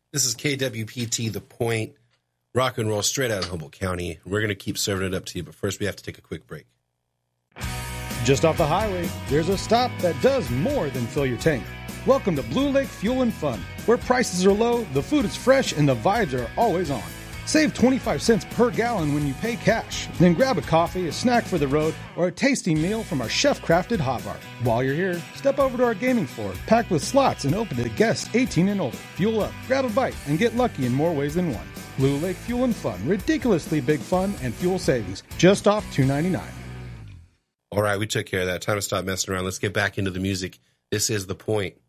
This is KWPT, The Point, rock and roll straight out of Humboldt County. We're going to keep serving it up to you, but first we have to take a quick break. Just off the highway, there's a stop that does more than fill your tank. Welcome to Blue Lake Fuel and Fun, where prices are low, the food is fresh, and the vibes are always on. Save 25 cents per gallon when you pay cash. Then grab a coffee, a snack for the road, or a tasty meal from our chef-crafted hot bar. While you're here, step over to our gaming floor, packed with slots and open to guests 18 and older. Fuel up, grab a bite, and get lucky in more ways than one. Blue Lake Fuel and Fun, ridiculously big fun and fuel savings, just off $2.99. All right, we took care of that. Time to stop messing around. Let's get back into the music. This is The Point.